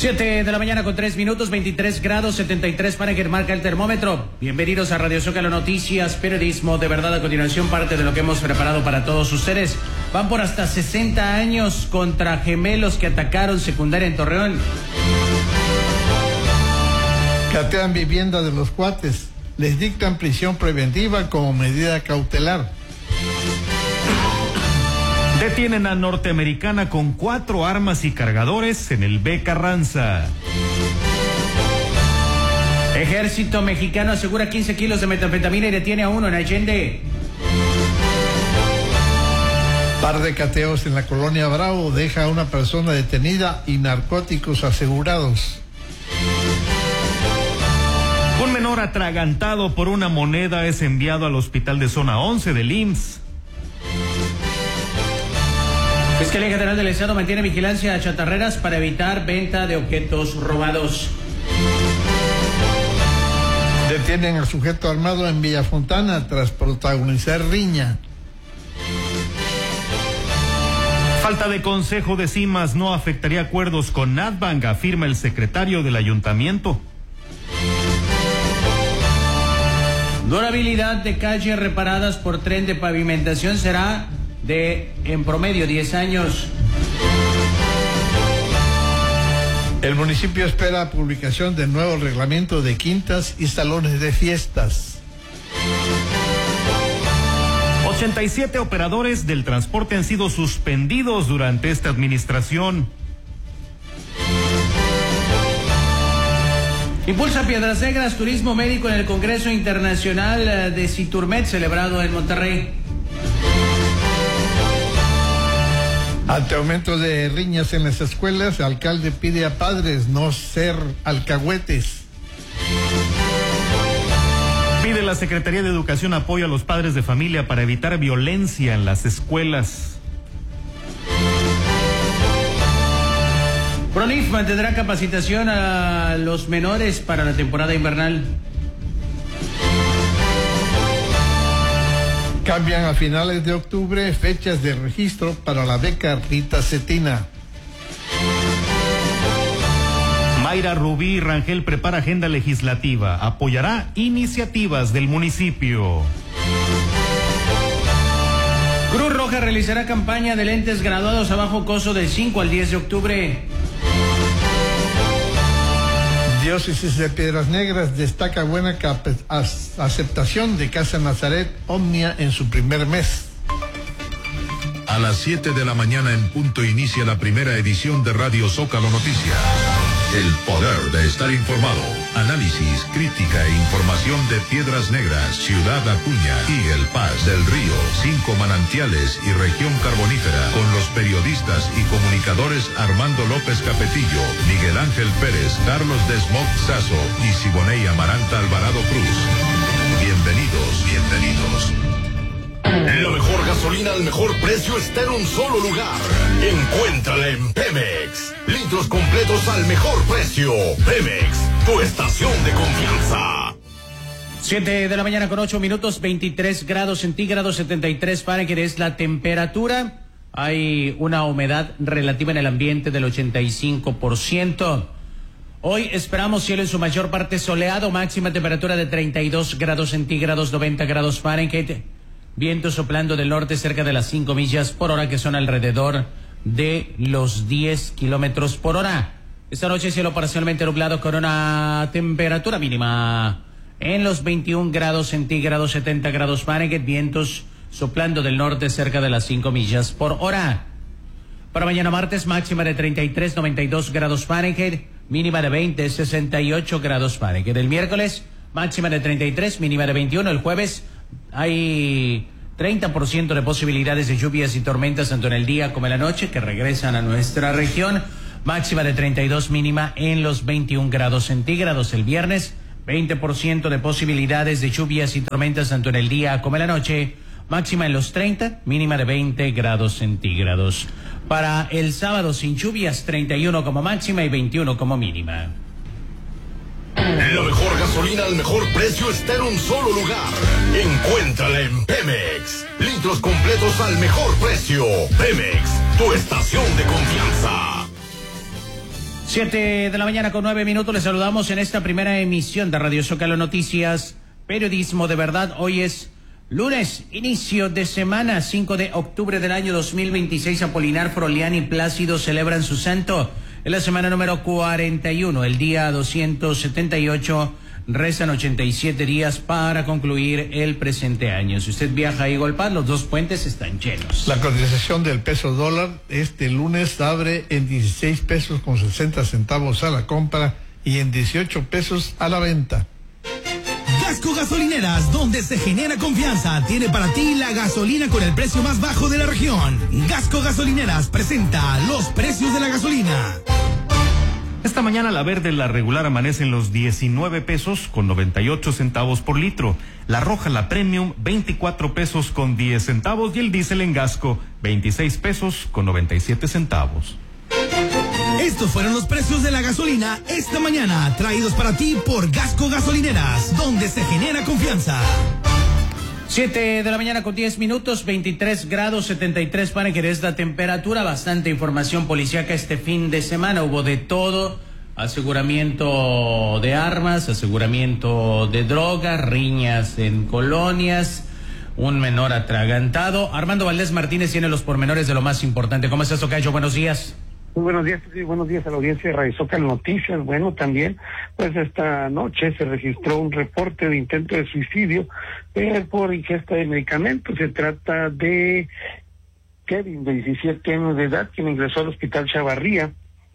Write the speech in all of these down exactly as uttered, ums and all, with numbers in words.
siete de la mañana con tres minutos, veintitrés grados, setenta y tres Fahrenheit marca el termómetro. Bienvenidos a Radio Zócalo Noticias, periodismo de verdad. A continuación, parte de lo que hemos preparado para todos ustedes. Van por hasta sesenta años contra gemelos que atacaron secundaria en Torreón. Catean vivienda de los cuates. Les dictan prisión preventiva como medida cautelar. Detienen a norteamericana con cuatro armas y cargadores en el B. Carranza. Ejército mexicano asegura quince kilos de metanfetamina y detiene a uno en Allende. Par de cateos en la colonia Bravo deja a una persona detenida y narcóticos asegurados. Un menor atragantado por una moneda es enviado al hospital de zona once del I M S S. Fiscalía General del Estado mantiene vigilancia a chatarreras para evitar venta de objetos robados. Detienen al sujeto armado en Villafontana tras protagonizar riña. Falta de consejo de cimas no afectaría acuerdos con Nadbank, afirma el secretario del ayuntamiento. Durabilidad de calles reparadas por tren de pavimentación será de, en promedio, diez años. El municipio espera publicación del nuevo reglamento de quintas y salones de fiestas. ochenta y siete operadores del transporte han sido suspendidos durante esta administración. Impulsa Piedras Negras turismo médico en el Congreso Internacional de Citurmet celebrado en Monterrey. Ante aumento de riñas en las escuelas, el alcalde pide a padres no ser alcahuetes. Pide la Secretaría de Educación apoyo a los padres de familia para evitar violencia en las escuelas. PRONIF mantendrá capacitación a los menores para la temporada invernal. Cambian a finales de octubre fechas de registro para la beca Rita Cetina. Mayra Rubí Rangel prepara agenda legislativa. Apoyará iniciativas del municipio. Cruz Roja realizará campaña de lentes graduados a bajo costo del cinco al diez de octubre. Diócesis de Piedras Negras destaca buena aceptación de Casa Nazaret Omnia en su primer mes. A las siete de la mañana en punto inicia la primera edición de Radio Zócalo Noticias. El poder de estar informado. Análisis, crítica e información de Piedras Negras, Ciudad Acuña y El Paz del Río. Cinco manantiales y región carbonífera. Con los periodistas y comunicadores Armando López Capetillo, Miguel Ángel Pérez, Carlos Desmog Sazo y Siboney Amaranta Alvarado Cruz. Bienvenidos, bienvenidos. La mejor gasolina al mejor precio está en un solo lugar. Encuéntrala en Pemex. Litros completos al mejor precio. Pemex, tu estación de confianza. siete de la mañana con ocho minutos, veintitrés grados centígrados, setenta y tres Fahrenheit es la temperatura. Hay una humedad relativa en el ambiente del ochenta y cinco por ciento. Hoy esperamos cielo en su mayor parte soleado, máxima temperatura de treinta y dos grados centígrados, noventa grados Fahrenheit. Viento soplando del norte cerca de las cinco millas por hora, que son alrededor de los diez kilómetros por hora. Esta noche cielo parcialmente nublado con una temperatura mínima en los veintiún grados centígrados, setenta grados Fahrenheit. Vientos soplando del norte cerca de las cinco millas por hora. Para mañana martes, máxima de treinta y tres, noventa y dos grados Fahrenheit, mínima de veinte, sesenta y ocho grados Fahrenheit. El miércoles, máxima de treinta y tres, mínima de veintiuno. El jueves hay treinta por ciento de posibilidades de lluvias y tormentas tanto en el día como en la noche que regresan a nuestra región. Máxima de treinta y dos, mínima en los veintiún grados centígrados. El viernes, veinte por ciento de posibilidades de lluvias y tormentas tanto en el día como en la noche. Máxima en los treinta, mínima de veinte grados centígrados. Para el sábado, sin lluvias, treinta y uno como máxima y veintiuno como mínima. La mejor gasolina al mejor precio está en un solo lugar. Encuéntrala en Pemex. Litros completos al mejor precio. Pemex, tu estación de confianza. Siete de la mañana con nueve minutos. Les saludamos en esta primera emisión de Radio Zócalo Noticias, periodismo de verdad. Hoy es lunes, inicio de semana, cinco de octubre del año dos mil veintiséis. Apolinar, Frolián y Plácido celebran su santo. En la semana número cuarenta y uno, el día doscientos setenta y ocho, restan ochenta y siete días para concluir el presente año. Si usted viaja a Igolpaz, los dos puentes están llenos. La cotización del peso dólar este lunes abre en dieciséis pesos con sesenta centavos a la compra y en dieciocho pesos a la venta. Gasco Gasolineras, donde se genera confianza, tiene para ti la gasolina con el precio más bajo de la región. Gasco Gasolineras presenta los precios de la gasolina. Esta mañana la verde, la regular, amanece en los diecinueve pesos con noventa y ocho centavos por litro. La roja, la premium, veinticuatro pesos con diez centavos. Y el diésel en Gasco, veintiséis pesos con noventa y siete centavos. Estos fueron los precios de la gasolina esta mañana, traídos para ti por Gasco Gasolineras, donde se genera confianza. Siete de la mañana con diez minutos, veintitrés grados setenta y tres para que es la temperatura. Bastante información policíaca este fin de semana. Hubo de todo: aseguramiento de armas, aseguramiento de drogas, riñas en colonias, un menor atragantado. Armando Valdés Martínez tiene los pormenores de lo más importante. ¿Cómo estás, Tocayo? Buenos días. Muy buenos días, sí, buenos días a la audiencia de Radio Zócalo Noticias. Bueno, también, pues esta noche se registró un reporte de intento de suicidio eh, por ingesta de medicamentos. Se trata de Kevin, de diecisiete años de edad, quien ingresó al hospital Chavarría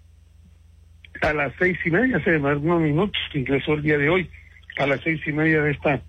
a las seis y media, hace unos minutos, que ingresó el día de hoy, a las seis y media de esta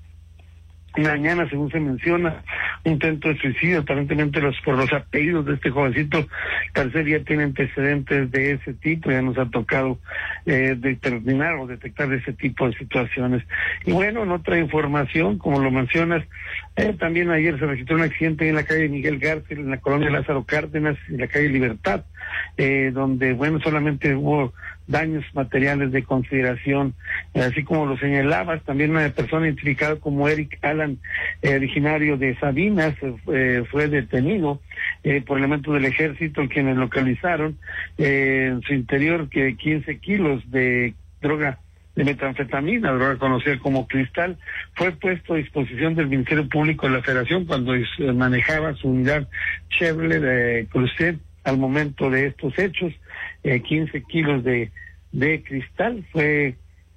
mañana, según se menciona, intento de suicidio. Aparentemente los por los apellidos de este jovencito, tercer día tiene antecedentes de ese tipo. Ya nos ha tocado eh, determinar o detectar ese tipo de situaciones. Y bueno, en otra información, como lo mencionas, eh, también ayer se registró un accidente en la calle Miguel García, en la colonia Lázaro Cárdenas, en la calle Libertad, eh, donde, bueno, solamente hubo daños materiales de consideración, eh, así como lo señalabas. También una persona identificada como Eric Alan, eh, originario de Sabinas, eh, fue detenido eh, por elementos del ejército, quienes localizaron eh, en su interior que quince kilos de droga de metanfetamina, droga conocida como cristal. Fue puesto a disposición del Ministerio Público de la Federación cuando eh, manejaba su unidad Chevrolet de Crucet al momento de estos hechos. eh, quince kilos de, de cristal fue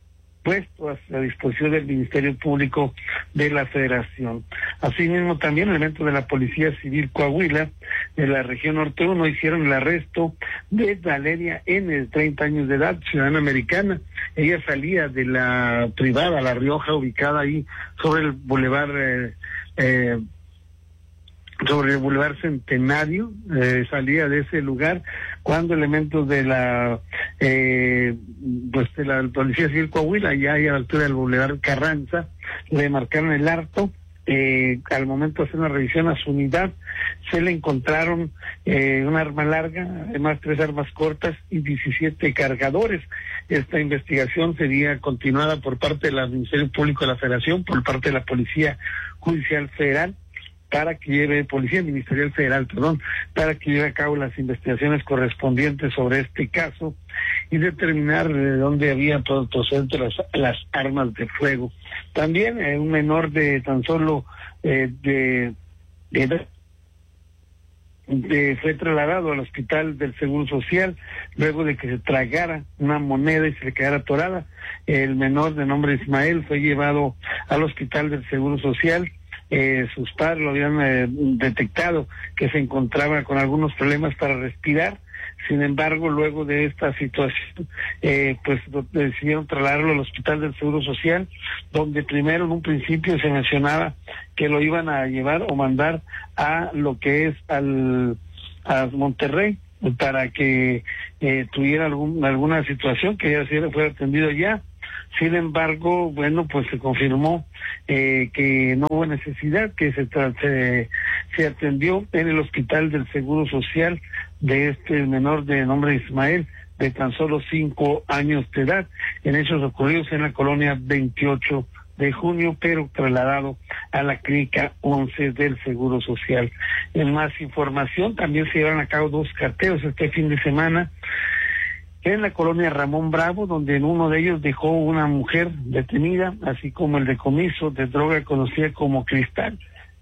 puesto a, a disposición del Ministerio Público de la Federación. Asimismo, también elementos de la Policía Civil Coahuila, de la región norte uno, hicieron el arresto de Valeria N., de treinta años de edad, ciudadana americana. Ella salía de la privada La Rioja, ubicada ahí sobre el bulevar eh, eh, sobre el Boulevard Centenario, eh, salía de ese lugar cuando elementos de la eh, pues de la Policía Civil Coahuila, ya ahí a la altura del Boulevard Carranza, le marcaron el harto. Eh, al momento de hacer una revisión a su unidad, se le encontraron eh, un arma larga, además tres armas cortas y diecisiete cargadores. Esta investigación sería continuada por parte del Ministerio Público de la Federación, por parte de la Policía Judicial Federal, para que lleve, Policía Ministerial Federal, perdón, para que lleve a cabo las investigaciones correspondientes sobre este caso y determinar de dónde había procedente las, las armas de fuego. También eh, un menor de tan solo eh, de, de, de fue trasladado al hospital del Seguro Social luego de que se tragara una moneda y se le quedara atorada. El menor de nombre Ismael fue llevado al hospital del Seguro Social. Eh, sus padres lo habían eh, detectado que se encontraba con algunos problemas para respirar. Sin embargo, luego de esta situación, eh, pues decidieron trasladarlo al hospital del Seguro Social, donde primero en un principio se mencionaba que lo iban a llevar o mandar a lo que es al a Monterrey para que eh, tuviera algún, alguna situación, que ya se fuera atendido ya. Sin embargo, bueno, pues se confirmó eh, que no hubo necesidad, que se, se se atendió en el hospital del Seguro Social de este menor de nombre Ismael, de tan solo cinco años de edad, en hechos ocurridos en la colonia veintiocho de junio, pero trasladado a la clínica once del Seguro Social. En más información, también se llevaron a cabo dos carteos este fin de semana en la colonia Ramón Bravo, donde en uno de ellos dejó una mujer detenida, así como el decomiso de droga conocida como cristal.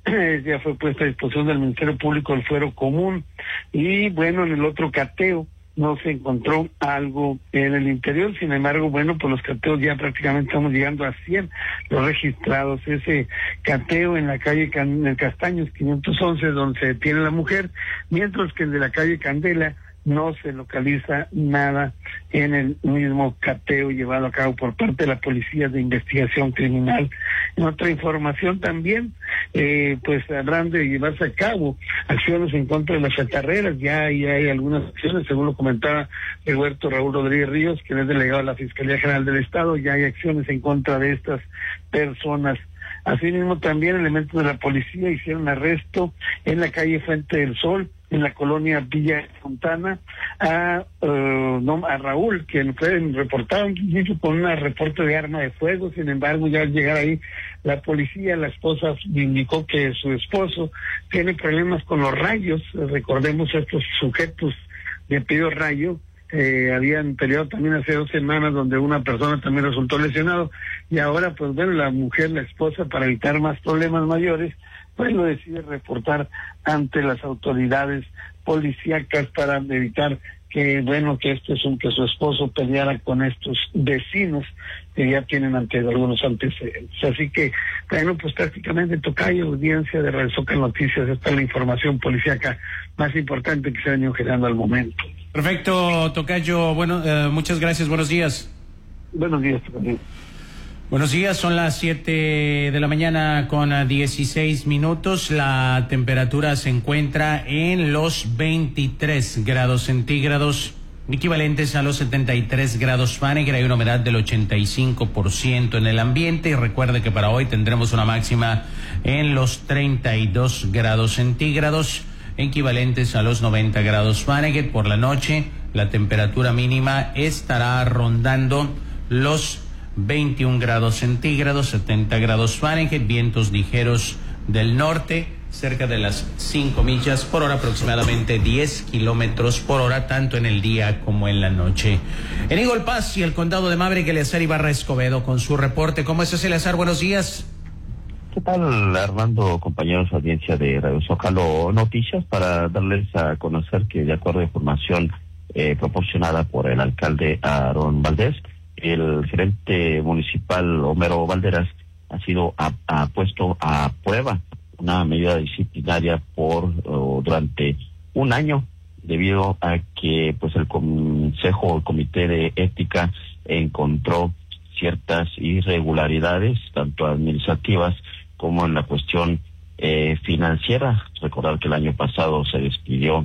Ya fue puesta a disposición del Ministerio Público del Fuero Común. Y bueno, en el otro cateo no se encontró algo en el interior. Sin embargo, bueno, pues los cateos ya prácticamente estamos llegando a cien los registrados. Ese cateo en la calle Can- en Castaños quinientos once, donde se detiene la mujer, mientras que el de la calle Candela no se localiza nada en el mismo cateo llevado a cabo por parte de la Policía de Investigación Criminal. En otra información también, eh, pues habrán de llevarse a cabo acciones en contra de las chatarreras. Ya, ya hay algunas acciones, según lo comentaba Roberto Raúl Rodríguez Ríos, quien es delegado de la Fiscalía General del Estado. Ya hay acciones en contra de estas personas. Asimismo, también elementos de la policía hicieron arresto en la calle Fuente del Sol, en la colonia Villa Fontana, a, uh, no, a Raúl, quien fue reportado incluso con un reporte de arma de fuego. Sin embargo, ya al llegar ahí la policía, la esposa indicó que su esposo tiene problemas con los rayos. Recordemos estos sujetos de apellido Rayo, Eh, habían peleado también hace dos semanas donde una persona también resultó lesionado, y ahora pues bueno, la mujer, la esposa, para evitar más problemas mayores, pues lo decide reportar ante las autoridades policíacas para evitar que bueno, que este es un que su esposo peleara con estos vecinos que ya tienen ante algunos antecedentes. Así que bueno, pues prácticamente tocayo, audiencia de Radio Zócalo Noticias, esta es la información policíaca más importante que se ha venido generando al momento. Perfecto, tocayo. Bueno, eh, muchas gracias. Buenos días. Buenos días, tocayo. Buenos días, son las siete de la mañana con dieciséis minutos. La temperatura se encuentra en los veintitrés grados centígrados, equivalentes a los setenta y tres grados Fahrenheit. Hay una humedad del ochenta y cinco por ciento en el ambiente, y recuerde que para hoy tendremos una máxima en los treinta y dos grados centígrados, equivalentes a los noventa grados Fahrenheit. Por la noche, la temperatura mínima estará rondando los veintiún grados centígrados, setenta grados Fahrenheit, vientos ligeros del norte, cerca de las cinco millas por hora, aproximadamente diez kilómetros por hora, tanto en el día como en la noche. En Eagle Pass y el condado de Maverick, Eleazar Ibarra Escobedo con su reporte. ¿Cómo estás, Eleazar? Buenos días. ¿Qué tal, Armando, compañeros, audiencia de Radio Zócalo Noticias? Para darles a conocer que, de acuerdo a información eh, proporcionada por el alcalde Aarón Valdés, el gerente municipal Homero Valderas ha sido a, a puesto a prueba una medida disciplinaria por uh, durante un año, debido a que pues el consejo, el comité de ética encontró ciertas irregularidades, tanto administrativas como en la cuestión eh, financiera. Recordar que el año pasado se despidió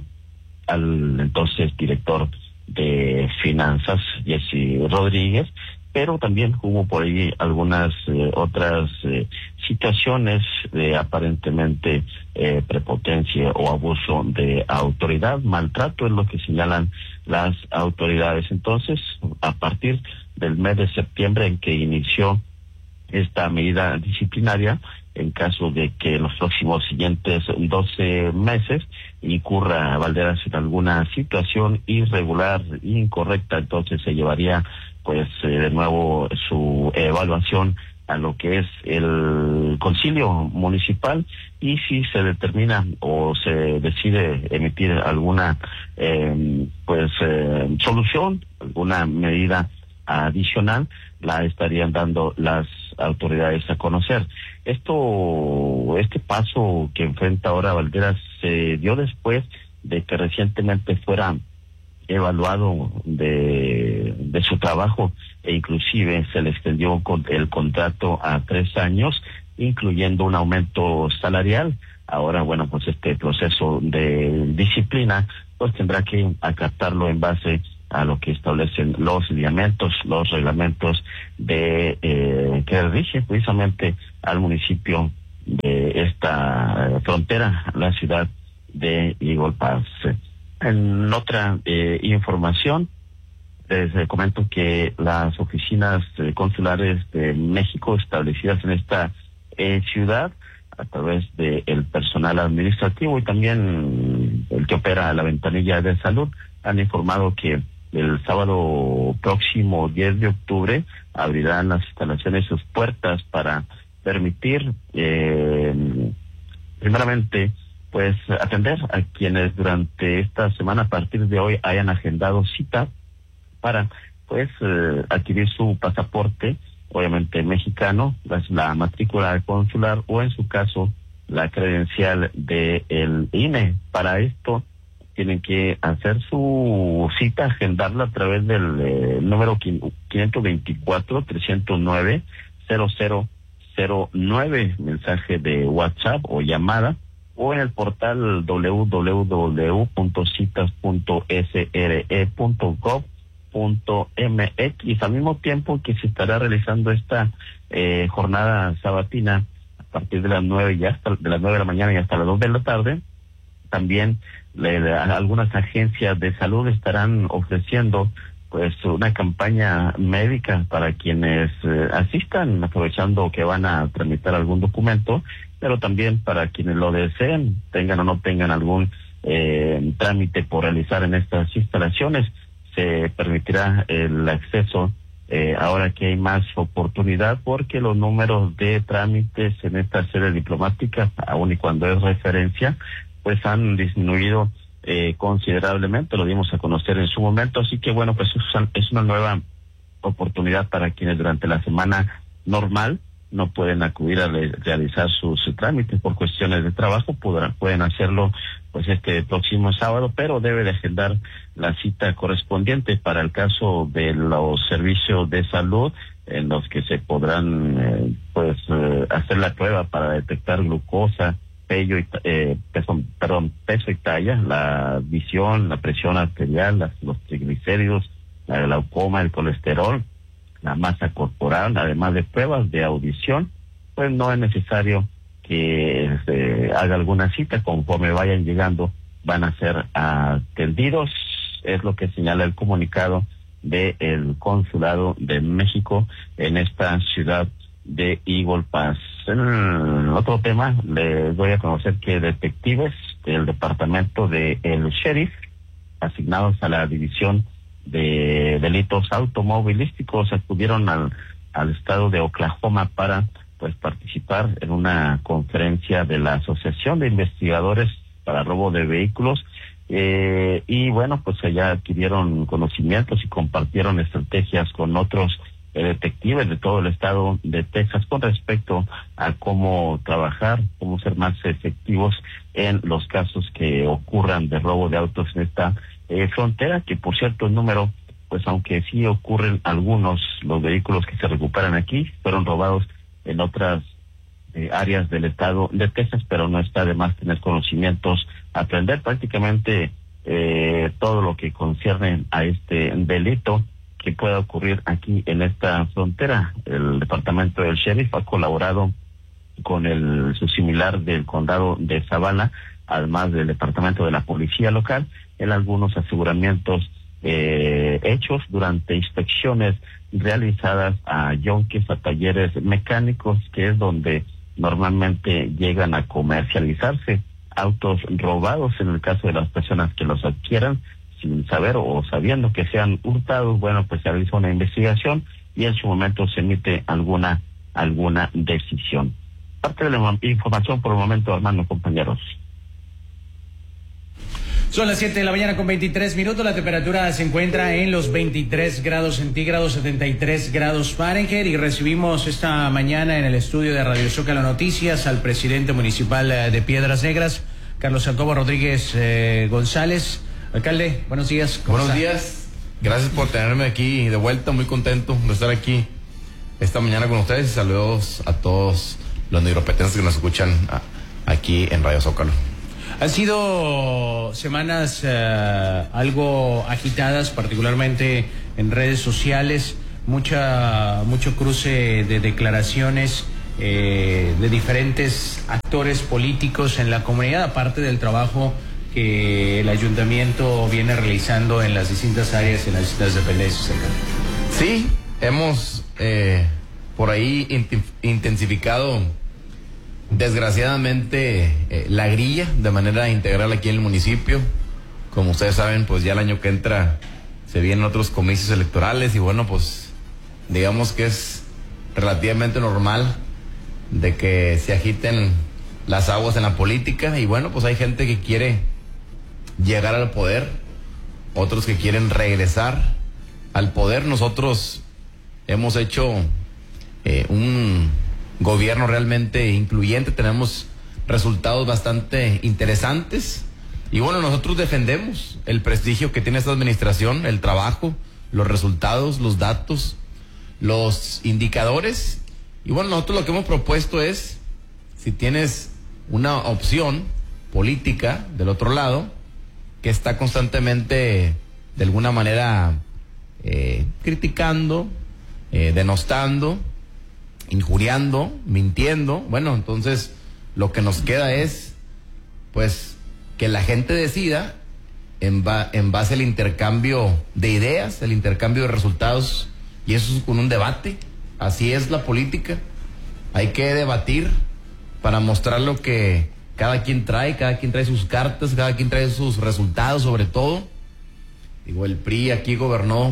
al entonces director de finanzas, Jesse Rodríguez, pero también hubo por ahí algunas eh, otras eh, situaciones de aparentemente eh, prepotencia o abuso de autoridad, maltrato es lo que señalan las autoridades. Entonces, a partir del mes de septiembre en que inició esta medida disciplinaria, en caso de que en los próximos siguientes doce meses incurra Valderas en alguna situación irregular, incorrecta, entonces se llevaría pues eh, de nuevo su evaluación a lo que es el concilio municipal, y si se determina o se decide emitir alguna eh, pues eh, solución, alguna medida adicional, la estarían dando las autoridades a conocer. Esto, este paso que enfrenta ahora Valderas se dio después de que recientemente fuera evaluado de, de su trabajo, e inclusive se le extendió con el contrato a tres años, incluyendo un aumento salarial. Ahora, bueno, pues este proceso de disciplina pues tendrá que acatarlo en base a lo que establecen los lineamientos, los reglamentos de eh, que rige precisamente al municipio de esta frontera, la ciudad de Eagle Pass. En otra eh, información, les eh, comento que las oficinas eh, consulares de México establecidas en esta eh, ciudad, a través del de personal administrativo y también el que opera la ventanilla de salud, han informado que el sábado próximo diez de octubre abrirán las instalaciones sus puertas para permitir eh, primeramente pues atender a quienes durante esta semana a partir de hoy hayan agendado cita para pues eh, adquirir su pasaporte, obviamente mexicano, la, la matrícula consular o en su caso la credencial de el I N E. Para esto tienen que hacer su cita, agendarla a través del eh, número quinientos veinticuatro, trescientos nueve, cero cero cero nueve, mensaje de WhatsApp o llamada, o en el portal doble u doble u doble u punto citas punto s r e punto gov punto m x, al mismo tiempo que se estará realizando esta eh, jornada sabatina a partir de las nueve y hasta de las nueve de la mañana y hasta las dos de la tarde. También le, le, algunas agencias de salud estarán ofreciendo pues una campaña médica para quienes eh, asistan, aprovechando que van a tramitar algún documento, pero también para quienes lo deseen, tengan o no tengan algún eh, trámite por realizar en estas instalaciones. Se permitirá el acceso eh, ahora que hay más oportunidad, porque los números de trámites en esta sede diplomática, aun y cuando es referencia, pues han disminuido eh, considerablemente, lo dimos a conocer en su momento, así que bueno, pues es una nueva oportunidad para quienes durante la semana normal no pueden acudir a re realizar sus, sus trámites por cuestiones de trabajo, podrán, pueden hacerlo pues este próximo sábado, pero debe de agendar la cita correspondiente. Para el caso de los servicios de salud, en los que se podrán eh, pues eh, hacer la prueba para detectar glucosa, peso y, eh, peso, perdón, peso y talla, la visión, la presión arterial, las, los triglicéridos, la glaucoma, el colesterol, la masa corporal, además de pruebas de audición, pues no es necesario que se haga alguna cita. Conforme vayan llegando van a ser atendidos, es lo que señala el comunicado del Consulado de México en esta ciudad de Eagle Pass. En otro tema, les doy a conocer que detectives del departamento de el sheriff, asignados a la división de delitos automovilísticos, acudieron al, al estado de Oklahoma para pues participar en una conferencia de la Asociación de Investigadores para Robo de Vehículos, eh, y bueno, pues allá adquirieron conocimientos y compartieron estrategias con otros eh, detectives de todo el estado de Texas con respecto a cómo trabajar, cómo ser más efectivos en los casos que ocurran de robo de autos en esta eh, frontera, que por cierto el número, pues aunque sí ocurren algunos, los vehículos que se recuperan aquí fueron robados en otras eh, áreas del estado de Texas, pero no está de más tener conocimientos, aprender prácticamente eh, todo lo que concierne a este delito que pueda ocurrir aquí en esta frontera. El departamento del sheriff ha colaborado con el su similar del condado de Zavala, además del departamento de la policía local, en algunos aseguramientos eh, hechos durante inspecciones realizadas a yonques, a talleres mecánicos, que es donde normalmente llegan a comercializarse autos robados. En el caso de las personas que los adquieran sin saber o sabiendo que sean hurtados, bueno, pues se realiza una investigación y en su momento se emite alguna alguna decisión. Parte de la información por el momento, Armando, compañeros. Son las siete de la mañana con veintitrés minutos. La temperatura se encuentra en los veintitrés grados centígrados, setenta y tres grados Fahrenheit. Y recibimos esta mañana en el estudio de Radio Zócalo Noticias al presidente municipal de Piedras Negras, Carlos Jacobo Rodríguez eh, González. Alcalde, buenos días. Buenos está? días. Gracias por tenerme aquí de vuelta. Muy contento de estar aquí esta mañana con ustedes. Y saludos a todos los neuropetenses que nos escuchan a, aquí en Radio Zócalo. Han sido semanas uh, algo agitadas, particularmente en redes sociales, mucha mucho cruce de declaraciones eh, de diferentes actores políticos en la comunidad, aparte del trabajo que el ayuntamiento viene realizando en las distintas áreas, en las distintas dependencias. Sí, hemos eh, por ahí int- intensificado desgraciadamente eh, la grilla de manera integral aquí en el municipio. Como ustedes saben, pues ya el año que entra se vienen otros comicios electorales y bueno, pues digamos que es relativamente normal de que se agiten las aguas en la política y bueno, pues hay gente que quiere llegar al poder, otros que quieren regresar al poder. Nosotros hemos hecho eh, un gobierno realmente incluyente, tenemos resultados bastante interesantes y bueno, nosotros defendemos el prestigio que tiene esta administración, el trabajo, los resultados, los datos, los indicadores y bueno, nosotros lo que hemos propuesto es, si tienes una opción política del otro lado que está constantemente de alguna manera eh, criticando, eh, denostando, injuriando, mintiendo, bueno, entonces lo que nos queda es pues que la gente decida en, ba en base al intercambio de ideas, el intercambio de resultados y eso es con un debate. Así es la política, hay que debatir para mostrar lo que cada quien trae, cada quien trae sus cartas, cada quien trae sus resultados sobre todo. Digo, el P R I aquí gobernó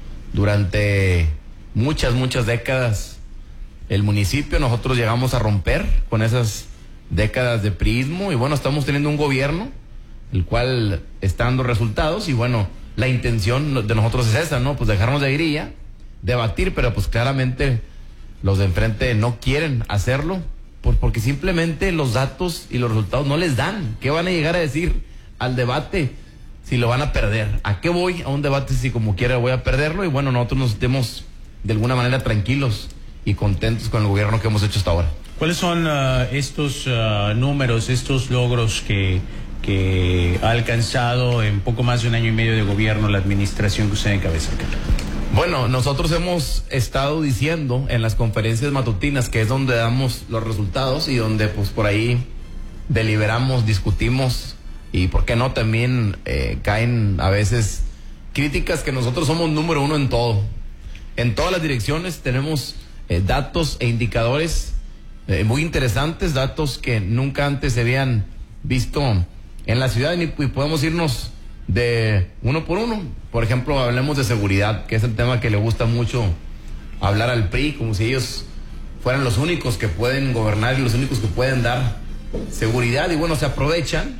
durante muchas, muchas décadas el municipio, nosotros llegamos a romper con esas décadas de priismo y bueno, estamos teniendo un gobierno el cual está dando resultados y bueno, la intención de nosotros es esa, ¿no? Pues dejarnos de grilla, debatir, pero pues claramente los de enfrente no quieren hacerlo, pues porque simplemente los datos y los resultados no les dan. ¿Qué van a llegar a decir al debate si lo van a perder? ¿A qué voy a un debate si como quiera voy a perderlo? Y bueno, nosotros nos estemos de alguna manera tranquilos y contentos con el gobierno que hemos hecho hasta ahora. ¿Cuáles son uh, estos uh, números, estos logros que, que ha alcanzado en poco más de un año y medio de gobierno la administración que usted encabeza? Bueno, nosotros hemos estado diciendo en las conferencias matutinas que es donde damos los resultados y donde pues por ahí deliberamos, discutimos y por qué no también eh, caen a veces críticas que nosotros somos número uno en todo. En todas las direcciones tenemos eh, datos e indicadores eh, muy interesantes, datos que nunca antes se habían visto en la ciudad y, y podemos irnos de uno por uno. Por ejemplo, hablemos de seguridad, que es el tema que le gusta mucho hablar al P R I, como si ellos fueran los únicos que pueden gobernar y los únicos que pueden dar seguridad y bueno, se aprovechan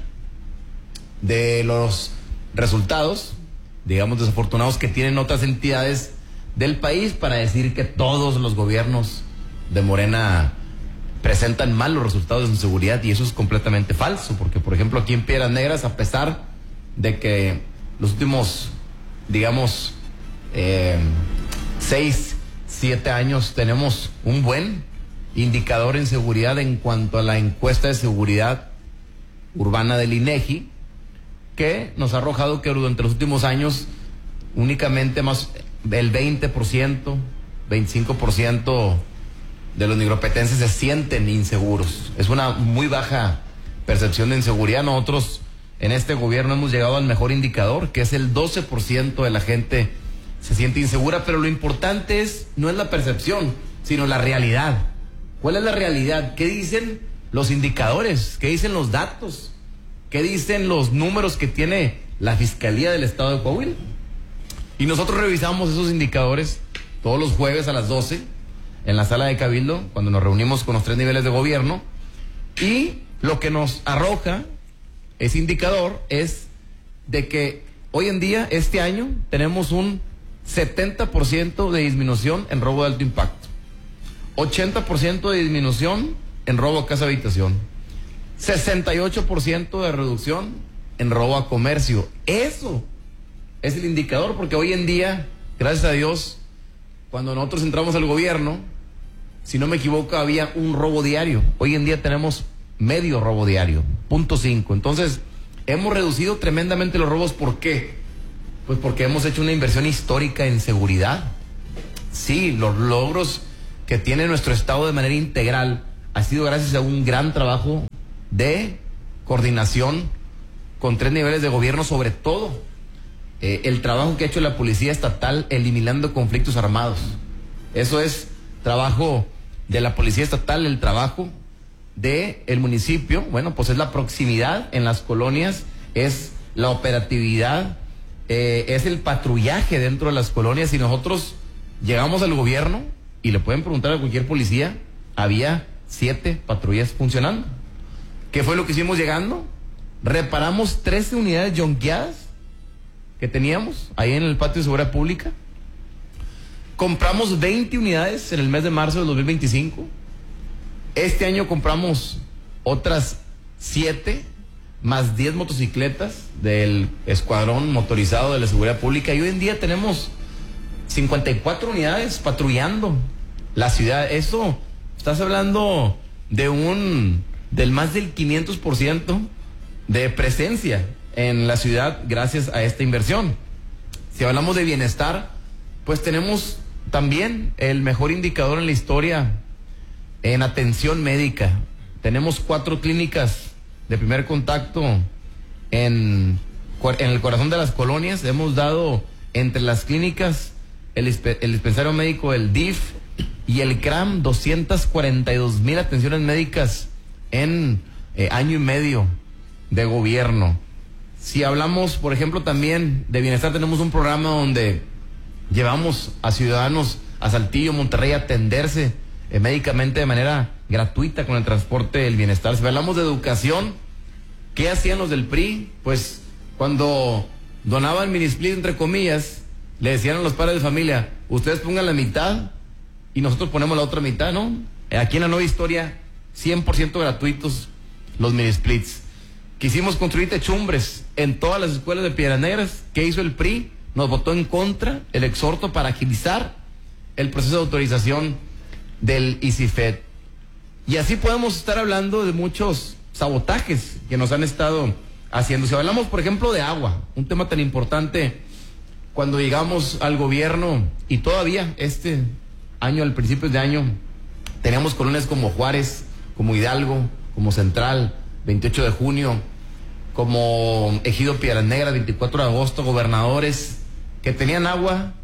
de los resultados, digamos desafortunados que tienen otras entidades del país para decir que todos los gobiernos de Morena presentan mal los resultados en seguridad y eso es completamente falso, porque por ejemplo aquí en Piedras Negras, a pesar de que los últimos, digamos, eh, seis, siete años tenemos un buen indicador en seguridad en cuanto a la encuesta de seguridad urbana del INEGI, que nos ha arrojado que durante los últimos años únicamente más del veinte por ciento, veinticinco por ciento de los nigropetenses se sienten inseguros. Es una muy baja percepción de inseguridad. Nosotros en este gobierno hemos llegado al mejor indicador, que es el doce por ciento de la gente se siente insegura, pero lo importante es, no es la percepción, sino la realidad. ¿Cuál es la realidad? ¿Qué dicen los indicadores? ¿Qué dicen los datos? ¿Qué dicen los números que tiene la Fiscalía del Estado de Coahuila? Y nosotros revisamos esos indicadores todos los jueves a las doce en la sala de Cabildo, cuando nos reunimos con los tres niveles de gobierno, y lo que nos arroja ese indicador es de que hoy en día, este año, tenemos un setenta por ciento de disminución en robo de alto impacto, ochenta por ciento de disminución en robo a casa habitación, sesenta y ocho por ciento de reducción en robo a comercio. Eso es el indicador, porque hoy en día, gracias a Dios, cuando nosotros entramos al gobierno, si no me equivoco, había un robo diario. Hoy en día tenemos medio robo diario, punto cinco. Entonces, hemos reducido tremendamente los robos. ¿Por qué? Pues porque hemos hecho una inversión histórica en seguridad. Sí, los logros que tiene nuestro estado de manera integral ha sido gracias a un gran trabajo de coordinación con tres niveles de gobierno, sobre todo eh, el trabajo que ha hecho la Policía Estatal eliminando conflictos armados. Eso es trabajo de la Policía Estatal. El trabajo de el municipio, bueno, pues es la proximidad en las colonias, es la operatividad eh, es el patrullaje dentro de las colonias. Y nosotros llegamos al gobierno y le pueden preguntar a cualquier policía, había siete patrullas funcionando. ¿Qué fue lo que hicimos llegando? Reparamos trece unidades yonqueadas que teníamos ahí en el patio de seguridad pública. Compramos veinte unidades en el mes de marzo del dos mil veinticinco. Este año compramos otras siete, más diez motocicletas del escuadrón motorizado de la seguridad pública. Y hoy en día tenemos cincuenta y cuatro unidades patrullando la ciudad. Eso, estás hablando de un, del más del quinientos por ciento de presencia en la ciudad gracias a esta inversión. Si hablamos de bienestar, pues tenemos también el mejor indicador en la historia en atención médica. Tenemos cuatro clínicas de primer contacto en, en el corazón de las colonias. Hemos dado entre las clínicas el, el dispensario médico, el D I F y el C R A M, doscientas cuarenta y dos mil atenciones médicas en eh, año y medio de gobierno. Si hablamos, por ejemplo, también de bienestar, tenemos un programa donde llevamos a ciudadanos a Saltillo, Monterrey, a atenderse eh, médicamente de manera gratuita con el transporte del bienestar. Si hablamos de educación, ¿qué hacían los del P R I? Pues cuando donaban minisplit, entre comillas, le decían a los padres de familia, ustedes pongan la mitad y nosotros ponemos la otra mitad, ¿no? Aquí en la Nueva Historia, cien por ciento gratuitos los minisplits. Quisimos construir techumbres en todas las escuelas de Piedras Negras. ¿Qué hizo el P R I? Nos votó en contra el exhorto para agilizar el proceso de autorización del ICIFED. Y así podemos estar hablando de muchos sabotajes que nos han estado haciendo. Si hablamos, por ejemplo, de agua, un tema tan importante, cuando llegamos al gobierno, y todavía este año, al principio de año, teníamos colonias como Juárez, como Hidalgo, como Central, veintiocho de junio, como Ejido Piedras Negras, veinticuatro de agosto, gobernadores que tenían agua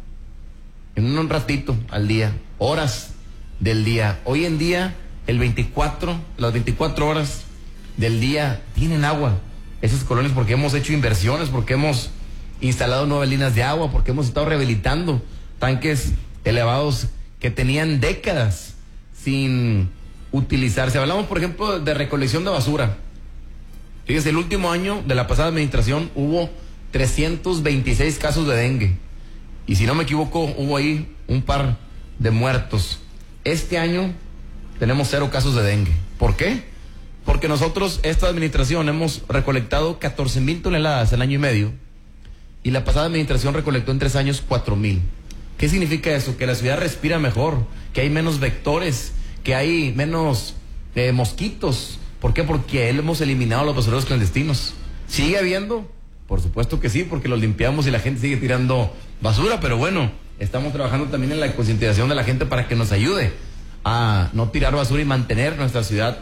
en un ratito al día, horas del día. Hoy en día, el veinticuatro, las veinticuatro horas del día tienen agua esas colonias, porque hemos hecho inversiones, porque hemos instalado nuevas líneas de agua, porque hemos estado rehabilitando tanques elevados que tenían décadas sin utilizarse. Hablamos, por ejemplo, de recolección de basura. Fíjese, el último año de la pasada administración hubo trescientos veintiséis casos de dengue. Y si no me equivoco, hubo ahí un par de muertos. Este año tenemos cero casos de dengue. ¿Por qué? Porque nosotros, esta administración, hemos recolectado catorce mil toneladas en año y medio. Y la pasada administración recolectó en tres años cuatro mil. ¿Qué significa eso? Que la ciudad respira mejor, que hay menos vectores, que hay menos eh, mosquitos. ¿Por qué? Porque hemos eliminado los basureros clandestinos. ¿Sigue habiendo? Por supuesto que sí, porque los limpiamos y la gente sigue tirando basura, pero bueno, estamos trabajando también en la concientización de la gente para que nos ayude a no tirar basura y mantener nuestra ciudad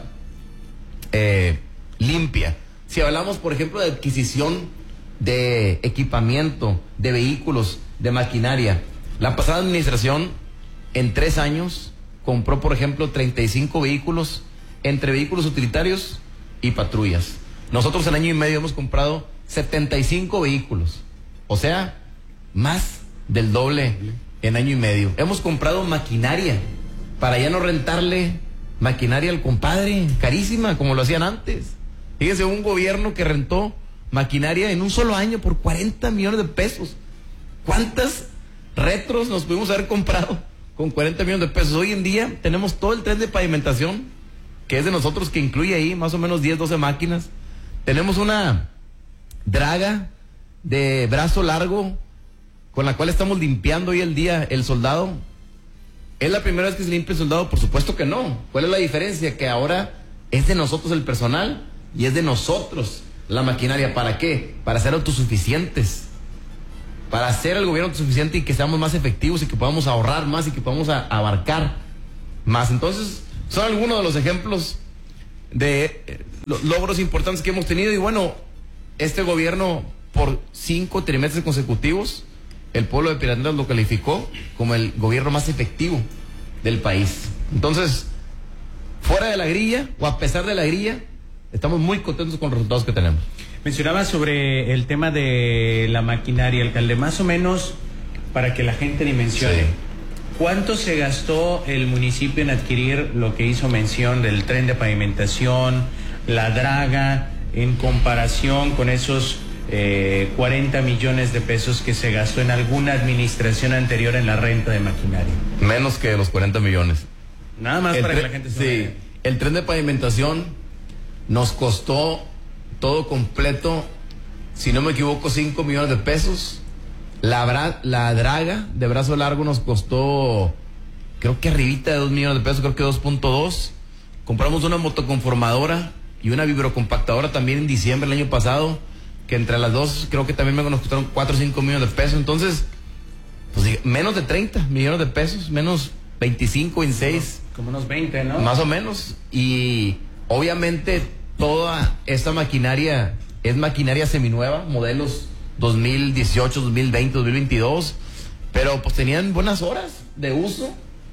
eh, limpia. Si hablamos, por ejemplo, de adquisición de equipamiento, de vehículos, de maquinaria, la pasada administración en tres años compró, por ejemplo, treinta y cinco vehículos entre vehículos utilitarios y patrullas. Nosotros en año y medio hemos comprado setenta y cinco vehículos, o sea, más del doble en año y medio. Hemos comprado maquinaria para ya no rentarle maquinaria al compadre, carísima, como lo hacían antes. Fíjese, un gobierno que rentó maquinaria en un solo año por cuarenta millones de pesos. ¿Cuántas retros nos pudimos haber comprado con cuarenta millones de pesos? Hoy en día tenemos todo el tren de pavimentación, que es de nosotros, que incluye ahí más o menos diez, doce máquinas. Tenemos una draga de brazo largo con la cual estamos limpiando hoy el día el soldado. ¿Es la primera vez que se limpia el soldado? Por supuesto que no. ¿Cuál es la diferencia? Que ahora es de nosotros el personal y es de nosotros la maquinaria. ¿Para qué? Para ser autosuficientes, para hacer el gobierno autosuficiente y que seamos más efectivos y que podamos ahorrar más y que podamos a, abarcar más. Entonces, son algunos de los ejemplos de eh, los logros importantes que hemos tenido. Y bueno, este gobierno, por cinco trimestres consecutivos, el pueblo de Piedras Negras lo calificó como el gobierno más efectivo del país. Entonces, fuera de la grilla o a pesar de la grilla, estamos muy contentos con los resultados que tenemos. Mencionaba sobre el tema de la maquinaria, alcalde, más o menos para que la gente dimensione. Sí. ¿Cuánto se gastó el municipio en adquirir lo que hizo mención del tren de pavimentación, la draga, en comparación con esos eh, cuarenta millones de pesos que se gastó en alguna administración anterior en la renta de maquinaria? Menos que los cuarenta millones. Nada más el para tre- que la gente se Sí, vea. El tren de pavimentación nos costó todo completo, si no me equivoco, cinco millones de pesos. La, bra- la draga de brazo largo nos costó, creo que arribita de dos millones de pesos, creo que dos punto dos. Compramos una motoconformadora y una vibrocompactadora también en diciembre del año pasado, que entre las dos creo que también nos costaron cuatro o cinco millones de pesos. Entonces, pues menos de treinta millones de pesos, menos veinticinco, veintiséis. Como unos veinte, ¿no? Más o menos. Y obviamente toda esta maquinaria es maquinaria seminueva, modelos dos mil dieciocho, dos mil veinte, dos mil veintidós, pero pues tenían buenas horas de uso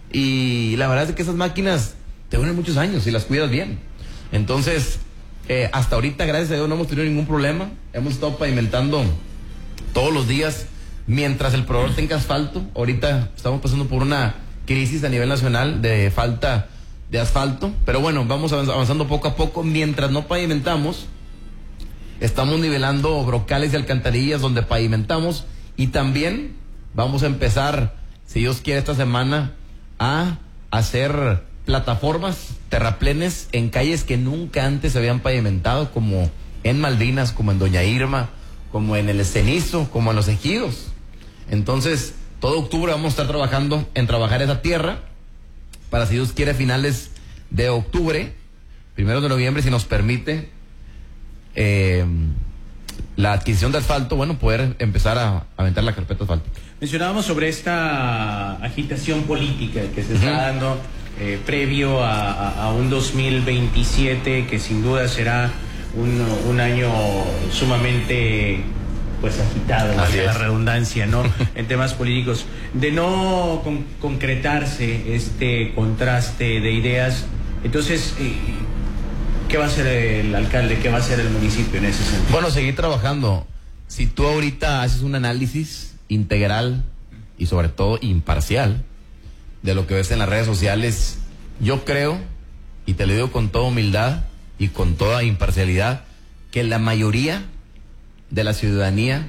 y la verdad es que esas máquinas te duran muchos años si las cuidas bien. Entonces, eh, hasta ahorita, gracias a Dios, no hemos tenido ningún problema. Hemos estado pavimentando todos los días mientras el proveedor tenga asfalto. Ahorita estamos pasando por una crisis a nivel nacional de falta de asfalto, pero bueno, vamos avanzando poco a poco. Mientras no pavimentamos, estamos nivelando brocales y alcantarillas donde pavimentamos, y también vamos a empezar, si Dios quiere, esta semana a hacer plataformas, terraplenes en calles que nunca antes se habían pavimentado, como en Malvinas, como en Doña Irma, como en el Cenizo, como en Los Ejidos. Entonces, todo octubre vamos a estar trabajando en trabajar esa tierra para, si Dios quiere, finales de octubre, primeros de noviembre, si nos permite, eh, la adquisición de asfalto, bueno, poder empezar a, a aventar la carpeta de asfalto. Mencionábamos sobre esta agitación política que se está uh-huh. dando eh, previo a, a, a un dos mil veintisiete, que sin duda será un, un año sumamente pues agitado, vale la redundancia, ¿no? En temas políticos. De no con, concretarse este contraste de ideas, entonces, eh, ¿qué va a hacer el alcalde? ¿Qué va a hacer el municipio en ese sentido? Bueno, seguir trabajando. Si tú ahorita haces un análisis integral y sobre todo imparcial de lo que ves en las redes sociales, yo creo, y te lo digo con toda humildad y con toda imparcialidad, que la mayoría de la ciudadanía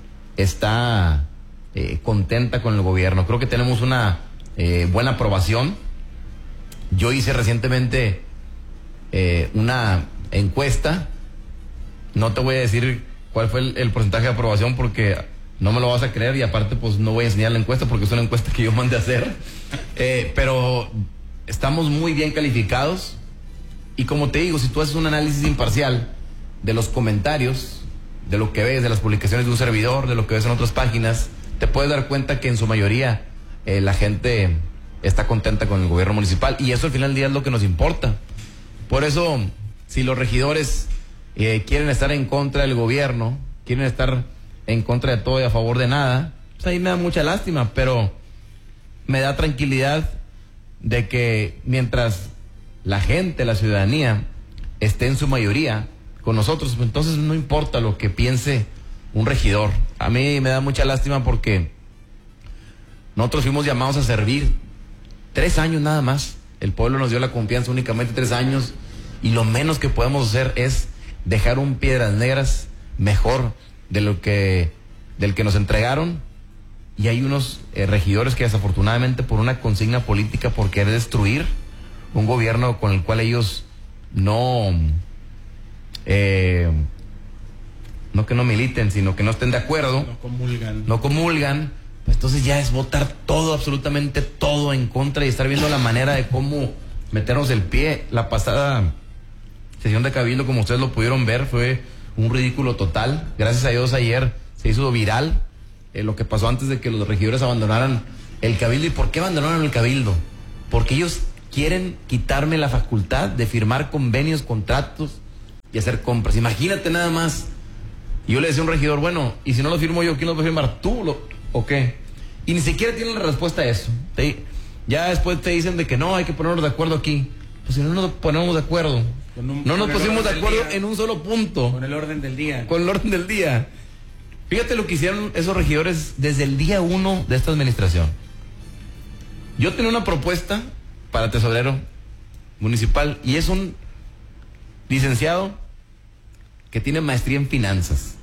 está eh, contenta con el gobierno. Creo que tenemos una eh, buena aprobación. Yo hice recientemente eh, una encuesta. No te voy a decir cuál fue el, el porcentaje de aprobación porque no me lo vas a creer, y aparte pues no voy a enseñar la encuesta porque es una encuesta que yo mandé a hacer. Eh, pero estamos muy bien calificados, y como te digo, si tú haces un análisis imparcial de los comentarios, de lo que ves, de las publicaciones de un servidor, de lo que ves en otras páginas, te puedes dar cuenta que en su mayoría eh, la gente está contenta con el gobierno municipal, y eso al final del día es lo que nos importa. Por eso, si los regidores eh, quieren estar en contra del gobierno, quieren estar en contra de todo y a favor de nada, pues ahí me da mucha lástima, pero me da tranquilidad de que mientras la gente, la ciudadanía, esté en su mayoría con nosotros, pues entonces no importa lo que piense un regidor. A mí me da mucha lástima porque nosotros fuimos llamados a servir tres años nada más. El pueblo nos dio la confianza únicamente tres años, y lo menos que podemos hacer es dejar un Piedras Negras mejor de lo que del que nos entregaron. Y hay unos eh, regidores que desafortunadamente, por una consigna política, por querer destruir un gobierno con el cual ellos no eh, no que no militen, sino que no estén de acuerdo, no comulgan, no comulgan pues entonces ya es votar todo, absolutamente todo en contra, y estar viendo la manera de cómo meternos el pie. La pasada sesión de Cabildo, como ustedes lo pudieron ver, fue un ridículo total. Gracias a Dios ayer se hizo viral eh, lo que pasó antes de que los regidores abandonaran el Cabildo. ¿Y por qué abandonaron el Cabildo? Porque ellos quieren quitarme la facultad de firmar convenios, contratos y hacer compras. Imagínate nada más. Y yo le decía a un regidor, bueno, y si no lo firmo yo, ¿quién lo va a firmar? ¿Tú lo, o qué? Y ni siquiera tienen la respuesta a eso. Te, ya después te dicen de que no, hay que ponernos de acuerdo aquí. Pues si no nos ponemos de acuerdo, Un, no nos pusimos de acuerdo en un solo punto. Con el orden del día. Con el orden del día. Fíjate lo que hicieron esos regidores desde el día uno de esta administración. Yo tenía una propuesta para tesorero municipal y es un licenciado que tiene maestría en finanzas.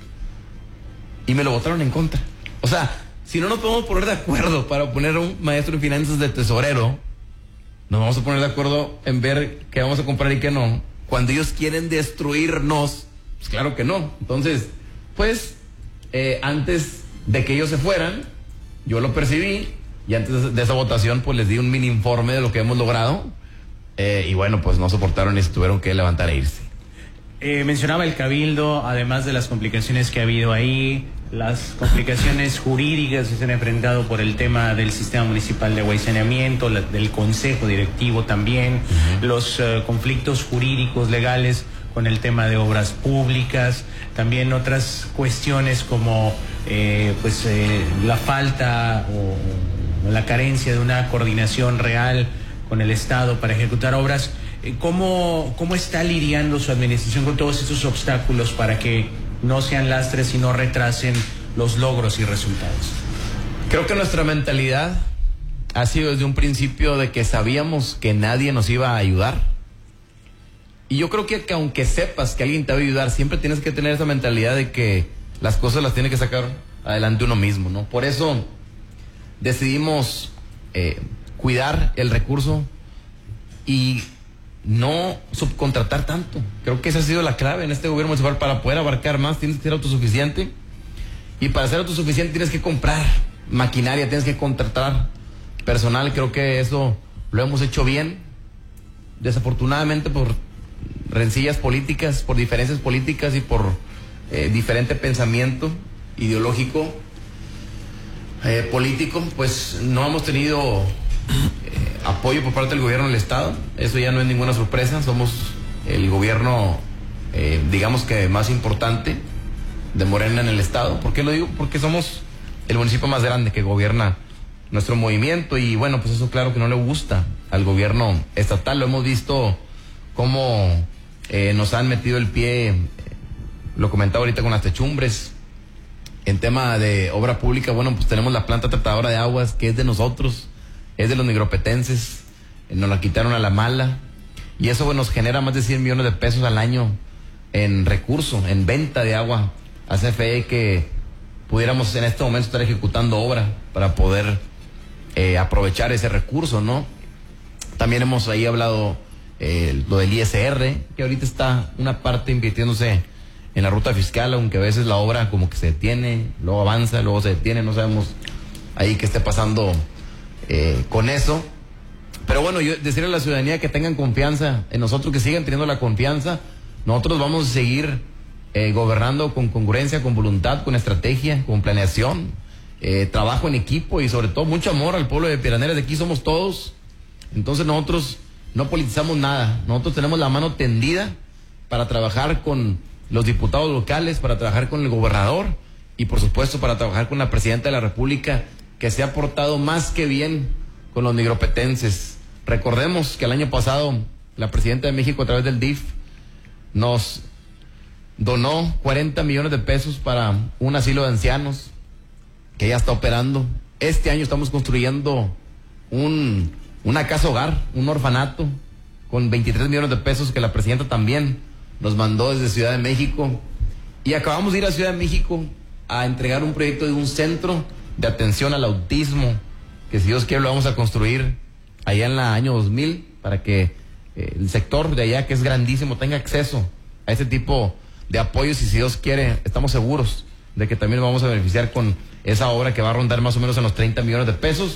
Y me lo votaron en contra. O sea, si no nos podemos poner de acuerdo para poner a un maestro en finanzas de tesorero, nos vamos a poner de acuerdo en ver qué vamos a comprar y qué no. Cuando ellos quieren destruirnos, pues claro que no. Entonces, pues, eh, antes de que ellos se fueran, yo lo percibí y antes de esa votación, pues les di un mini informe de lo que hemos logrado. Eh, y bueno, pues no soportaron y se tuvieron que levantar e irse. Eh, mencionaba el Cabildo, además de las complicaciones que ha habido ahí, las complicaciones jurídicas que se han enfrentado por el tema del sistema municipal de agua y saneamiento, la, del consejo directivo también, uh-huh. los uh, conflictos jurídicos legales con el tema de obras públicas, también otras cuestiones como eh, pues eh, la falta o, o la carencia de una coordinación real con el Estado para ejecutar obras. ¿Cómo, ¿Cómo está lidiando su administración con todos estos obstáculos para que no sean lastres y no retrasen los logros y resultados? Creo que nuestra mentalidad ha sido desde un principio de que sabíamos que nadie nos iba a ayudar. Y yo creo que, que aunque sepas que alguien te va a ayudar, siempre tienes que tener esa mentalidad de que las cosas las tiene que sacar adelante uno mismo, ¿no? Por eso decidimos eh, cuidar el recurso y no subcontratar tanto. Creo que esa ha sido la clave en este gobierno municipal. Para poder abarcar más tienes que ser autosuficiente, y para ser autosuficiente tienes que comprar maquinaria, tienes que contratar personal. Creo que eso lo hemos hecho bien. Desafortunadamente, por rencillas políticas, por diferencias políticas y por eh, diferente pensamiento ideológico eh, político, pues no hemos tenido Eh, apoyo por parte del gobierno del Estado. Eso ya no es ninguna sorpresa. Somos el gobierno eh, digamos que más importante de Morena en el Estado. ¿Por qué lo digo? Porque somos el municipio más grande que gobierna nuestro movimiento, y bueno, pues eso claro que no le gusta al gobierno estatal. Lo hemos visto cómo eh, nos han metido el pie, eh, lo comentaba ahorita con las techumbres. En tema de obra pública, bueno, pues tenemos la planta tratadora de aguas que es de nosotros, es de los nigropetenses, eh, nos la quitaron a la mala, y eso bueno, nos genera más de cien millones de pesos al año en recurso, en venta de agua a C F E, que pudiéramos en este momento estar ejecutando obra para poder eh, aprovechar ese recurso, ¿no? También hemos ahí hablado eh, lo del I S R, que ahorita está una parte invirtiéndose en la ruta fiscal, aunque a veces la obra como que se detiene, luego avanza, luego se detiene, no sabemos ahí qué esté pasando eh, con eso. Pero bueno, yo decirle a la ciudadanía que tengan confianza en nosotros, que sigan teniendo la confianza. Nosotros vamos a seguir eh, gobernando con congruencia, con voluntad, con estrategia, con planeación, eh, trabajo en equipo y sobre todo mucho amor al pueblo de Piedras. De aquí somos todos. Entonces nosotros no politizamos nada. Nosotros tenemos la mano tendida para trabajar con los diputados locales, para trabajar con el gobernador y por supuesto para trabajar con la presidenta de la República, que se ha portado más que bien con los nigropetenses. Recordemos que el año pasado la presidenta de México, a través del D I F, nos donó cuarenta millones de pesos para un asilo de ancianos que ya está operando. Este año estamos construyendo un, una casa hogar, un orfanato, con veintitrés millones de pesos que la presidenta también nos mandó desde Ciudad de México. Y acabamos de ir a Ciudad de México a entregar un proyecto de un centro de atención al autismo, que si Dios quiere lo vamos a construir allá en el año dos mil, para que eh, el sector de allá, que es grandísimo, tenga acceso a ese tipo de apoyos, y si Dios quiere estamos seguros de que también vamos a beneficiar con esa obra, que va a rondar más o menos en los treinta millones de pesos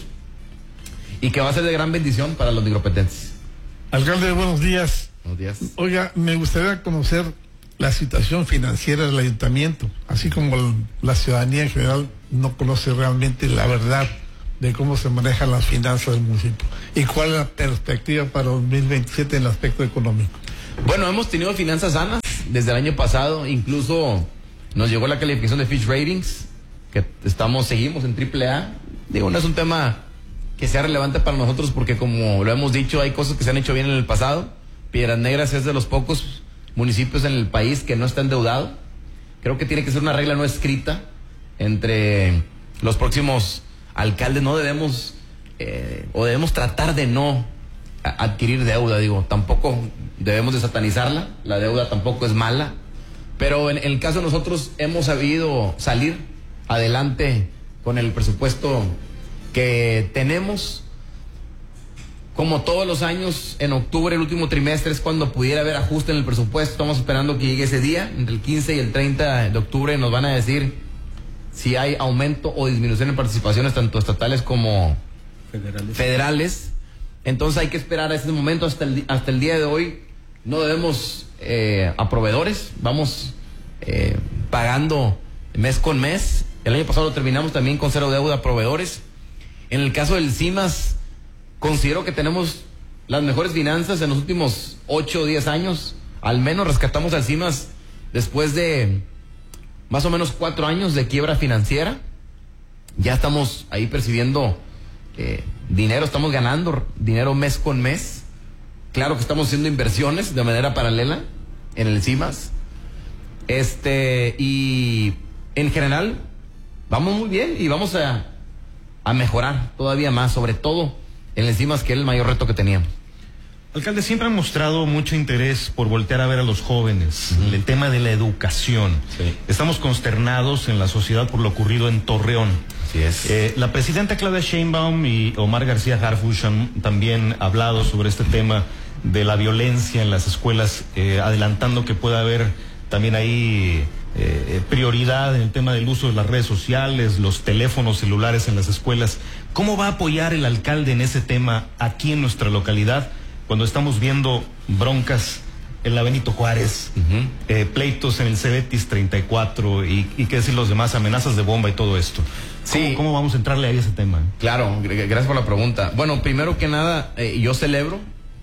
y que va a ser de gran bendición para los nigropetenses. Alcalde, buenos días. Buenos días. Oiga, me gustaría conocer la situación financiera del ayuntamiento, así como el, la ciudadanía en general no conoce realmente la verdad de cómo se manejan las finanzas del municipio y cuál es la perspectiva para dos mil veintisiete en el aspecto económico. Bueno, hemos tenido finanzas sanas desde el año pasado, incluso nos llegó la calificación de Fitch Ratings, que estamos, seguimos en triple A. Digo, no es un tema que sea relevante para nosotros porque, como lo hemos dicho, hay cosas que se han hecho bien en el pasado, Piedras Negras es de los pocos municipios en el país que no está endeudado. Creo que tiene que ser una regla no escrita entre los próximos alcaldes. No debemos, eh, o debemos tratar de no adquirir deuda, digo, tampoco debemos de satanizarla, la deuda tampoco es mala, pero en, en el caso de nosotros hemos sabido salir adelante con el presupuesto que tenemos. Como todos los años, en octubre, el último trimestre, es cuando pudiera haber ajuste en el presupuesto. Estamos esperando que llegue ese día, entre el quince y el treinta de octubre nos van a decir si hay aumento o disminución en participaciones, tanto estatales como federales. federales. Entonces hay que esperar a ese momento. Hasta el, hasta el día de hoy no debemos eh, a proveedores, vamos eh, pagando mes con mes. El año pasado lo terminamos también con cero deuda a proveedores. En el caso del CIMAS, considero que tenemos las mejores finanzas en los últimos ocho o diez años. Al menos rescatamos al CIMAS después de más o menos cuatro años de quiebra financiera. Ya estamos ahí percibiendo eh, dinero, estamos ganando dinero mes con mes. Claro que estamos haciendo inversiones de manera paralela en el CIMAS. Este, y en general vamos muy bien y vamos a, a mejorar todavía más, sobre todo en el CIMAS, que es el mayor reto que teníamos. Alcalde, siempre han mostrado mucho interés por voltear a ver a los jóvenes, uh-huh. el tema de la educación. Sí. Estamos consternados en la sociedad por lo ocurrido en Torreón. Así es. Eh, la presidenta Claudia Sheinbaum y Omar García Harfuch han también hablado sobre este tema de la violencia en las escuelas, eh, adelantando que pueda haber también ahí eh, prioridad en el tema del uso de las redes sociales, los teléfonos celulares en las escuelas. ¿Cómo va a apoyar el alcalde en ese tema aquí en nuestra localidad cuando estamos viendo broncas en la Benito Juárez, uh-huh. eh, pleitos en el Cebetis treinta y cuatro y, y qué decir los demás, amenazas de bomba y todo esto? Sí. ¿Cómo, cómo vamos a entrarle a ese tema? Claro, gracias por la pregunta. Bueno, primero que nada, eh, yo celebro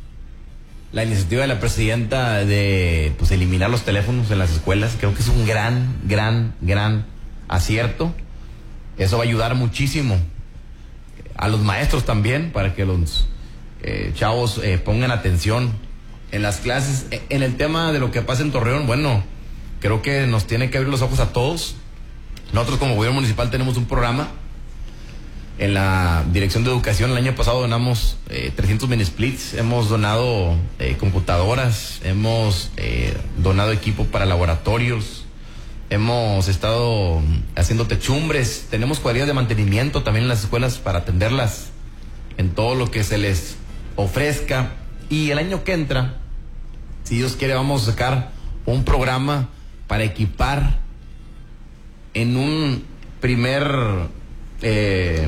la iniciativa de la presidenta de pues eliminar los teléfonos en las escuelas. Creo que es un gran, gran, gran acierto. Eso va a ayudar muchísimo a los maestros también, para que los eh, chavos eh, pongan atención en las clases. En el tema de lo que pasa en Torreón, bueno, creo que nos tiene que abrir los ojos a todos. Nosotros como gobierno municipal tenemos un programa en la Dirección de Educación. El año pasado donamos eh, trescientos mini splits, hemos donado eh, computadoras, hemos eh, donado equipo para laboratorios, hemos estado haciendo techumbres, tenemos cuadrillas de mantenimiento también en las escuelas para atenderlas en todo lo que se les ofrezca. Y el año que entra, si Dios quiere, vamos a sacar un programa para equipar en un primer eh,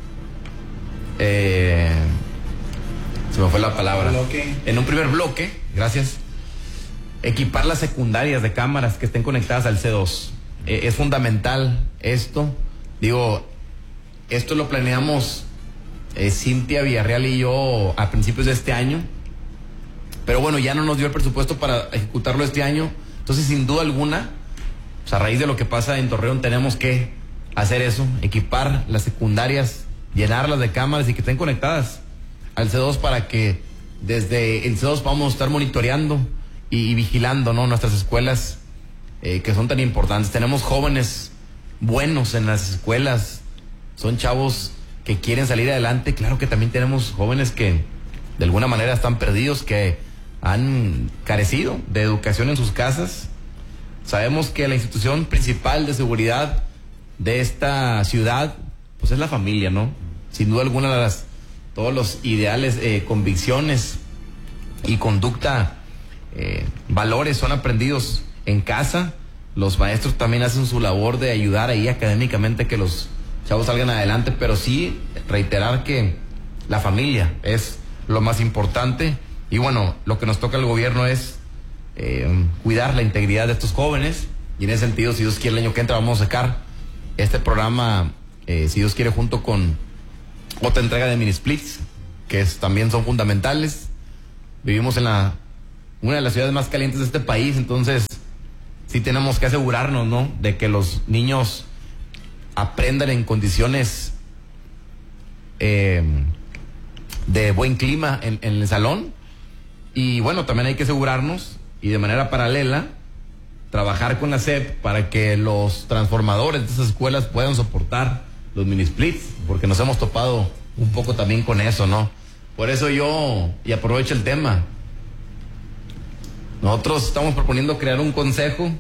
eh, se me fue la palabra bloque. En un primer bloque, gracias, equipar las secundarias de cámaras que estén conectadas al C dos. Eh, es fundamental esto. Digo, esto lo planeamos eh, Cintia Villarreal y yo a principios de este año, pero bueno, ya no nos dio el presupuesto para ejecutarlo este año. Entonces, sin duda alguna, pues a raíz de lo que pasa en Torreón, tenemos que hacer eso, equipar las secundarias, llenarlas de cámaras y que estén conectadas al C dos, para que desde el C dos podamos estar monitoreando y, y vigilando, ¿no?, nuestras escuelas eh, que son tan importantes. Tenemos jóvenes buenos en las escuelas, son chavos que quieren salir adelante. Claro que también tenemos jóvenes que de alguna manera están perdidos, que han carecido de educación en sus casas. Sabemos que la institución principal de seguridad de esta ciudad pues es la familia, ¿no? Sin duda alguna, las, todos los ideales, eh, convicciones y conducta, eh, valores son aprendidos en casa. Los maestros también hacen su labor de ayudar ahí académicamente que los chavos salgan adelante, pero sí reiterar que la familia es lo más importante. Y bueno, lo que nos toca al gobierno es eh, cuidar la integridad de estos jóvenes, y en ese sentido, si Dios quiere, el año que entra vamos a sacar este programa, eh, si Dios quiere, junto con otra entrega de mini splits, que es, también son fundamentales. Vivimos en la una de las ciudades más calientes de este país, entonces sí tenemos que asegurarnos, ¿no?, de que los niños aprendan en condiciones eh, de buen clima en, en el salón. Y bueno, también hay que asegurarnos y de manera paralela trabajar con la S E P para que los transformadores de esas escuelas puedan soportar los mini splits, porque nos hemos topado un poco también con eso, ¿no? Por eso yo, y aprovecho el tema, nosotros estamos proponiendo crear un consejo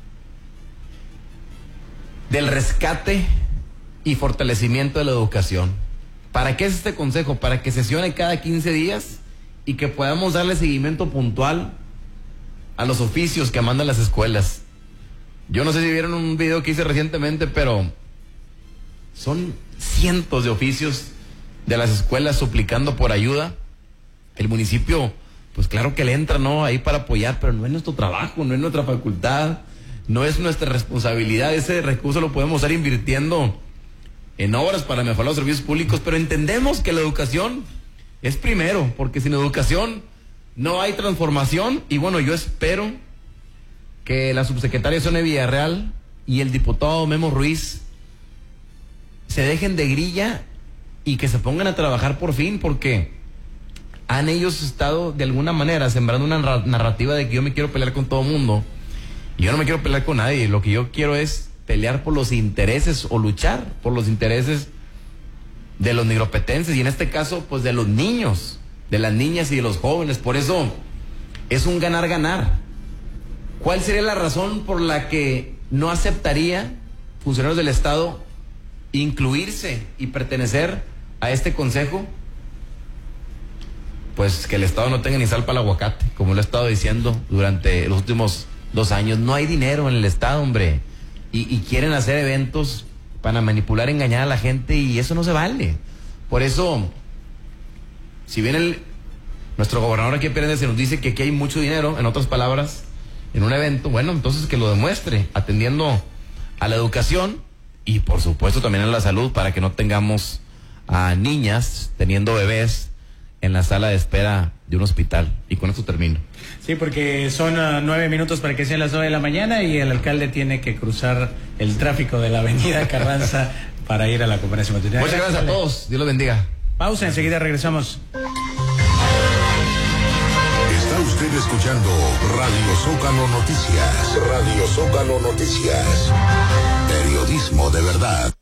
del rescate y fortalecimiento de la educación. ¿Para qué es este consejo? Para que sesione cada quince días y que podamos darle seguimiento puntual a los oficios que mandan las escuelas. Yo no sé si vieron un video que hice recientemente, pero son cientos de oficios de las escuelas suplicando por ayuda. El municipio, pues claro que le entra, ¿no? Ahí para apoyar, pero no es nuestro trabajo, no es nuestra facultad, no es nuestra responsabilidad. Ese recurso lo podemos estar invirtiendo en obras para mejorar los servicios públicos, pero entendemos que la educación es primero, porque sin educación no hay transformación. Y bueno, yo espero que la subsecretaria Sonia Villarreal y el diputado Memo Ruiz se dejen de grilla y que se pongan a trabajar por fin, porque han ellos estado de alguna manera sembrando una narrativa de que yo me quiero pelear con todo mundo. Y yo no me quiero pelear con nadie. Lo que yo quiero es pelear por los intereses o luchar por los intereses de los nigropetenses, y en este caso pues de los niños, de las niñas y de los jóvenes. Por eso es un ganar-ganar. ¿Cuál sería la razón por la que no aceptaría funcionarios del Estado incluirse y pertenecer a este consejo? Pues que el Estado no tenga ni sal para el aguacate, como lo he estado diciendo durante los últimos dos años. No hay dinero en el Estado, hombre, y, y quieren hacer eventos para manipular, engañar a la gente, y eso no se vale. Por eso, si bien el nuestro gobernador aquí en Pérez se nos dice que aquí hay mucho dinero, en otras palabras, en un evento, bueno, entonces que lo demuestre, atendiendo a la educación y por supuesto también a la salud, para que no tengamos a niñas teniendo bebés en la sala de espera de un hospital. Y con esto termino. Sí, porque son uh, nueve minutos para que sean las nueve de la mañana y el alcalde tiene que cruzar el tráfico de la avenida Carranza para ir a la conferencia matutina. Muchas gracias a todos. Dios los bendiga. Pausa, enseguida regresamos. Está usted escuchando Radio Zócalo Noticias. Radio Zócalo Noticias. Periodismo de verdad.